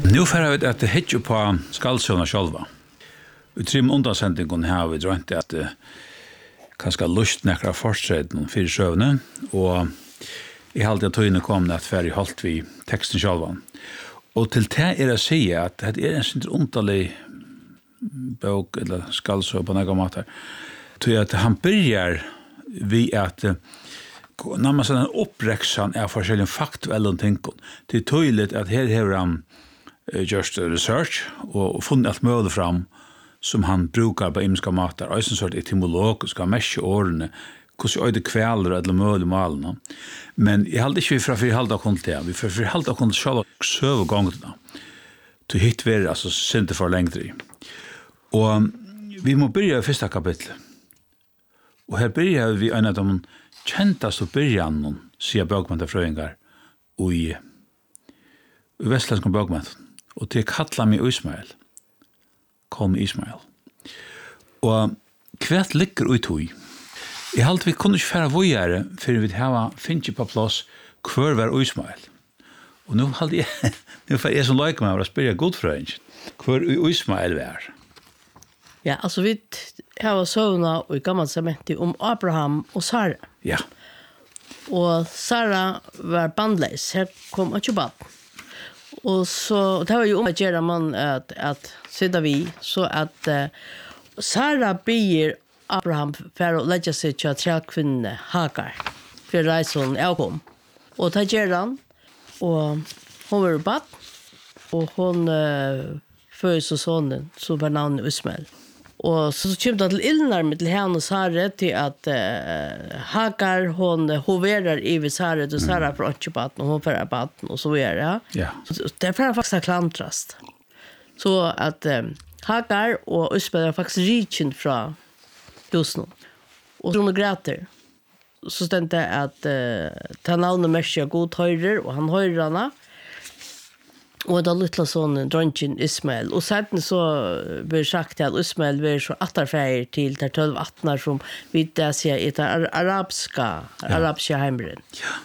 Nu får vi att det hittar på skallsöna själva. Vi trim undersendingen här vi drönt att kanske lust näkra fortsättning för sjövne och I halde att tøyne kom att färg halt vi texten själva. Och till det är att säga att det är en sånt underlig bok eller skallsö på några måter. Till att han börjar vi att när man sån uppräksan är forskjellige faktuella ting. Det är tydligt att här har han just research och funnit allt möjligt fram som han brukar på imska matar. Och en sort etymolog ska mesha årene hur det kväller eller möjligt malen. Men jag hade inte vi för halda kont det. Vi för halda kont själva söva gångerna. Till hit ver alltså synte för längre. Och vi må börja i första kapitel. Och här börjar vi en av de käntaste början säger bokmantafröingar i västländska bokmant. Och det kallar mig Ismael. Kom Ismael. Och kvärt ligger ut i. Jag halt vi kunde inte färra vojare för vi hava finns på plats kvar var Ismael. Och nu halt jag nu får jag som like mig att spela god fröing. Kvar Ismael var. Ja, alltså vi har såna och gammalt sementi om Abraham och Sara. Ja. Och Sara var bandlös. Här kom inte barn. Och så det var ju att göra man att sitta vi så att Sara ber Abraham för att lägga sig till träkvinne Hagar för resan kom. Och det gör han. Och hon var barn. Och hon föds sonen så var namnet Ismael. Och så kom det till illnar med till henne och Sara till att Hagar hon hoverar i Sara och Sara får inte barn och hon får barn och så är det. Ja. Så det är faktiskt klantrast. Så att Hagar och Ismael är faktiskt riken från husen. Och hon gråter. Så stände att ta navnet Messia god höjrer och han höjrer henne. Och då lilla sonen dronjen Ismael. Och sen så blir sagt att Ismael blir så attarfärger till 12-18 som vi där ser i det arabiska hemren. Ja.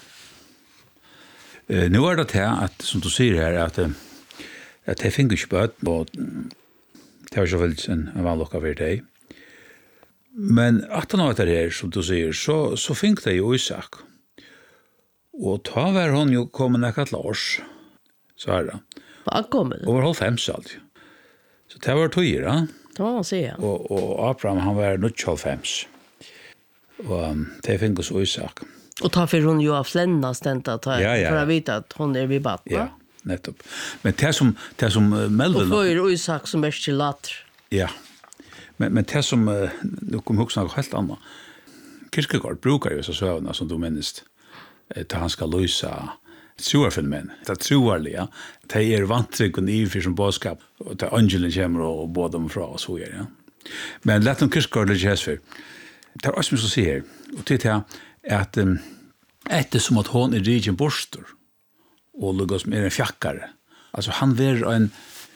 Nu är det här att som du säger här att det finns inte böt och det var så väldigt en vanlig av det. Men 18 år här som du säger så fick det ju Isak. Och ta var hon ju kommer när att Lars. Så är det. Vad kommer? Över 50 alltså. Så det var 2 år, ja. Det var man säga. Och Abraham han var 95. Och det fick oss Isak. Och ta för hon ju av flänna stänta för att veta att hon är vid batt. Ja, nettopp. Men det som Melvin och för Isak som är till lat. Ja. Men det som nu kommer också något helt annat. Kierkegaard brukar ju så sövna som du minns. Att han ska lösa troarfenomen. Det troarliga. Det är vantrycken i för som bådskap. Och det angelen kommer och båda dem fra och så är det. Men lät dem Kierkegaard lägga för. Det är också som säger. Och det är att det som att hon är riken borstor. Och lugga som är en fjackare. Alltså han var en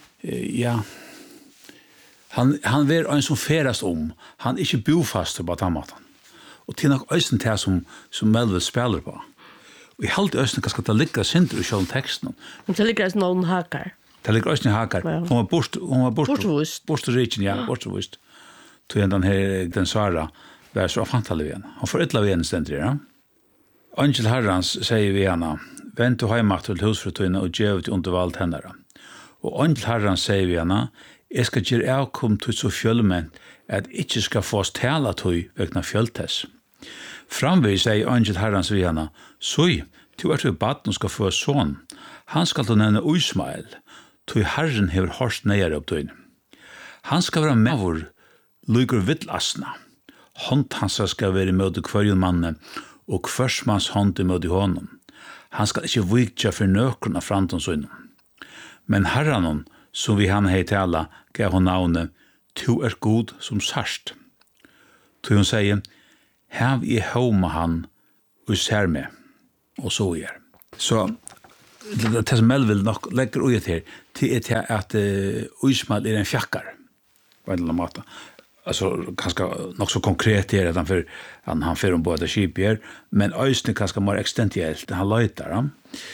Han var en som färas om. Han är inte bofast på tamatan. Och till något östen det som Melvin spelar på. Och I halvt östen kanske det ligger synder i själva texten. Men det ligger någon Hagar. Det ligger östen Hagar. Hon var borstoriken, ja, borstorvist. Tog den här den Sara var så fantastisk igen. Hon får ett lavien ständer ja. Angel Herrans säger vi henne, vänd till heimat till husfrutunna och ge ut undervalt henne. Och Angel Herrans säger vi henne, jeg skal gjøre avkom til så fjølment at ikke skal få oss tala til vegna fjøltes. Framvis sier Angel Herrans vi henne, «Soi, du er til baden skal få sånn. Han skal til nevne Ismael, til Herren hever hårst nøyere opp til. Han skal være med vår lyger vittlasna. Hånd hans skal være med kvarjon manne, og kvarsmans hånd i møte honom. Han skal ikke vikja for nøkron av framtonsøyne. Men Herren som vi han hei tala, gav hon navnet, «Tu er god som sarst». Tu hon sier, «Hev I homa han, og ser med», og så er. Så, det som Melvin nok legger ut her, det er at Ismael er en fjakkar, på en eller annen måte. Altså, kanskje nok så konkret er at han fyrir om både skip her, men øyne kanskje mer ekstensielt, han løyter han.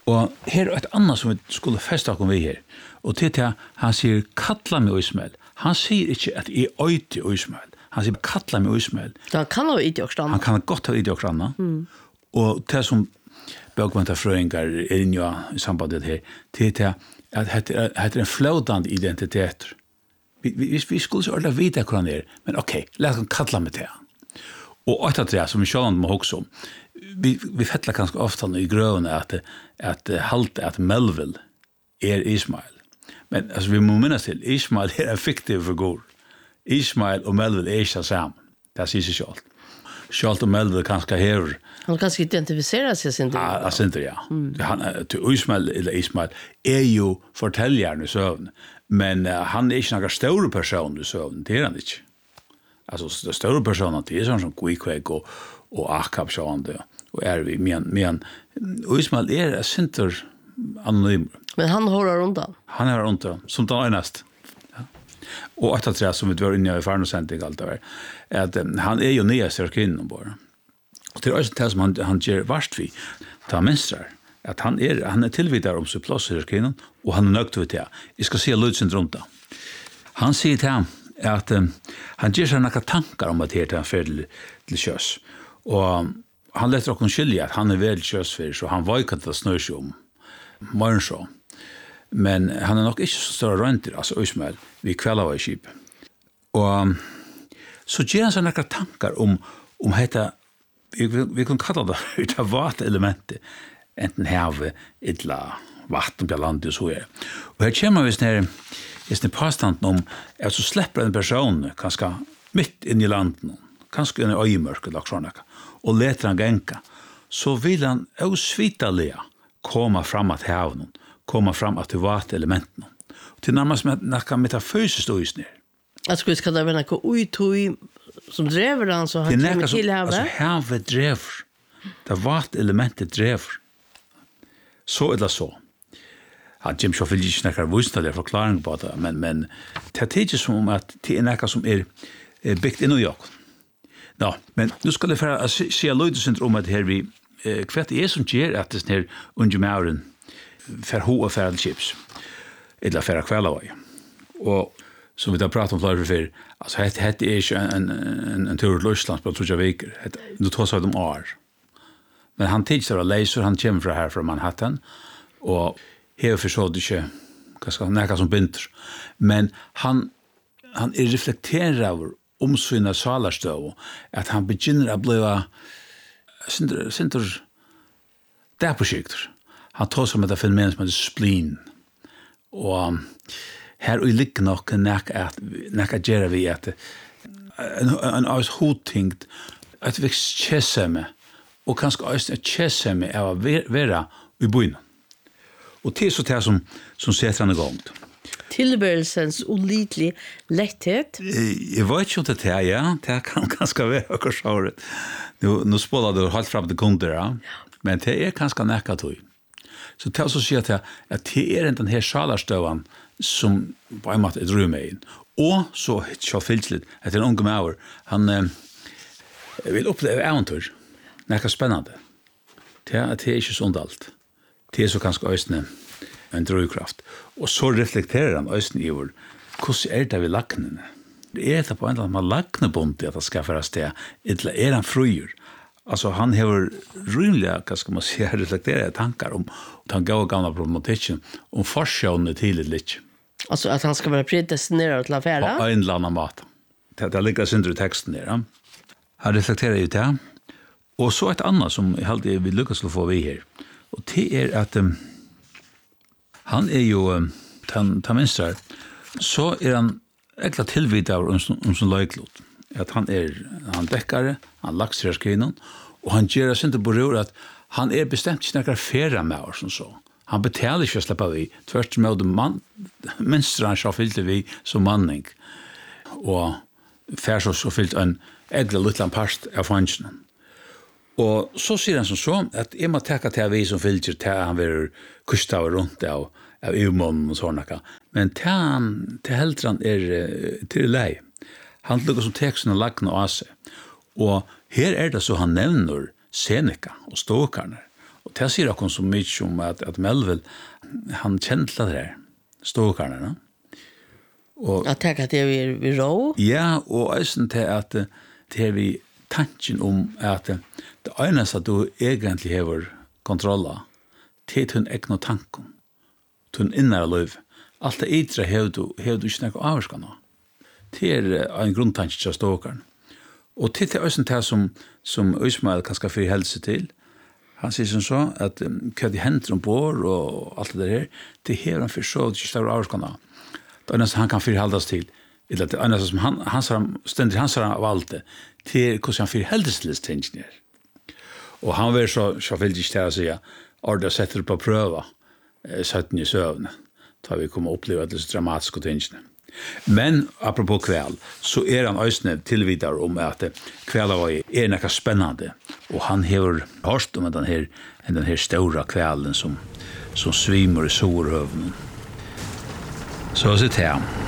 Og her er et annet som vi skulle feste oss ved her. Og til han sier, kalla meg Ismael. Han sier ikke at jeg øyte Ismael. Han sier, kalla meg Ismael. Så han kan ha idiot också. Han kan godt ha idiot också. Og det som bøkventafrøyngar er inne i sambandet her, til at det er en flådande identitet. Vi skulle så ordentlig vite hvor han er, men ok, la oss kalla meg til han. Og etter det, som vi sjålande må huske om, vi fettler ganske ofte i grøvene at halte at Melville er Ismael. Men altså, vi må minnes til, Ismael er en fiktiv figur. Ismael og Melville er ikke sammen. Det sier seg selv. Selv om Melville kanskje hever. Han kanskje identifiserer seg sin del. Ja, sin del, ja. Ismael eller Ismael er jo fortelleren i søvn, men han er ikke noen større person i søvn, det er han ikke. Altså, større personer, det er sånn som Guikveg og Akab, og er vi, men Ismael er sinter anonym. Men han håller undan. Han er undan, som det er nest. Og etter tre som vi var inne i Farnosending alt det var, at han er jo nye styrkinnen bare. Og det er også det som han gjør varst vi, ta minstrar, at han er tilvidere om sitt plass i styrkinnen, og han er nøgt ved det. Jeg skal si Ludsen rundt da. Han sier til ham at han gjør seg noen tankar om at det er ferdig til kjøs. Og han letter åkken skyldig at han er veldig kjøsfyr, så han var ikke til å snøy seg om morgen så. Men han er nok ikke så større rønter, altså Ismael, vi kvelder var i skip. Og så gjør han seg noen tankar om dette, vi kan kalla det ut av vatelementet, enten havet, idla, vatten på landet og så er. Og her kommer vi sånn påstanden om at så slipper en person kanskje midt inn i landet, kanskje inn i øyemørket, og leter han genka, så vil han ausvitalega komma fram at haven, komma fram at det var elementen. Til nærmest med noe metafysiskt øysner. Jeg skulle skal det være noe uitøy som drever han, så han kommer til havet? Altså havet drever. Det var elementet drever. Så eller så. Han kommer så vil ikke noe vusnelig forklaring på det, men det er ikke som at det er noe som er bygd inn i jokken. Nå, men nu skal jeg se løydesynt om at her vi kvett er som gjør at det er under mauren for ho og for chips eller for kvellavøy. Og som vi da pratet om flere for før, altså hette er ikke en tur til Østland på 3 veker. Nå tar seg om år. Men han tidser og leiser, han kommer fra her fra Manhattan, og hever forstår det ikke noe som binder. Men han er reflekterer over omsynet salarstøv, at han begynner å bli sinter derpåskikter. Han tar som et fenomen som heter spleen. Og her og ligger nok nekka gjør vi at en av hodtingt et viks kjessemme, og kanskje også et kjessemme av å være i byen. Og det er så det som setter han i gang. Tilbørelsens olidlig letthet. Jeg vet ikke om det er, ja. Det kan ganske være akkurat sjåret. Nå spåler du helt frem til kunder, ja. Men det er ganske nekka tog. Så det er også å si at det er den her salarstøven som på en måte er drømme inn. Og så fyllt litt etter en unge maur. Han vil oppleve eventyr. Nekka spennende. Det er ikke sånn alt. Det er så ganske øyne en drøykraft. Og så reflekterer han øyne i hvor hvordan er det ved lagnene? Er det på en eller annen lagnebondt at det skal være sted? Eller er han frøyer? Altså han har rymlig, hva skal man si, reflekterer tankar om den gamla problematikken, om forsjående tidlig litt. Altså at han skal være predestinerad til affæra? På en eller annen måte. Det ligger synder i teksten der. Han reflekterer jo det. Og så et annet som jeg alltid vil lykkes til å få vi her. Og det er at han er jo ta minstrar, så er han egentlig tilvidet av om som løyklot. At han dekkare, han lakser skrinen, og han gjør oss ikke på rør at han er bestemt ikke noen færa med oss som så. Han betaler ikke å slippe vi, tvert med minstrar han så fylte vi som manning, og færs oss og fylte en egle luttland parst av fansjen. Og så sier han som så, at jeg må takke til vi som fylker til han vil kuste av rundt av umånen og sånne. Men til heldre han til lei. Han lukker som teksten og lagene av seg. Og her er det så han nevner Seneca og Stokarne. Och det ser jag så mycket om att Melville, han kände det där, ståkarna. Och att tänka att det är vi rå. Ja, och ösen till att det är vi tanken om att det ena så att du egentligen har kontrolla till din egna tanken. Till inre liv. Allt det yttre har du inte något avskanna. Det är en grundtanke till ståkaren. Och till det ösen till som Ismail kanske för hälsa till. Han säger som så att vad det händer ombord och allt det där, det har han för så att större avskanna. Det enda som han kan förhållas till, eller det enda som han ständigt har valt det, till hur han förhållas till tingene. Och han var så väldigt till att säga, ordet sätter på pröva, 17 i sövn, då vi kommer att uppleva det så dramatiska tingene. Men apropå kväll, så är han ösne tillvidare om att kväll är något spännande. Och han har hört om den här stora kvällen som svimmar i solhövnen. Så sitter jag.